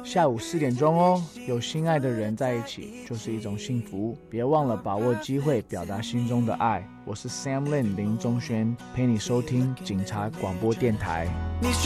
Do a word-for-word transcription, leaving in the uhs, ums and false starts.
下午四点钟哦，有心爱的人在一起就是一种幸福，别忘了把握机会表达心中的爱。我是 Sam Lin 林宗轩，陪你收听警察广播电台。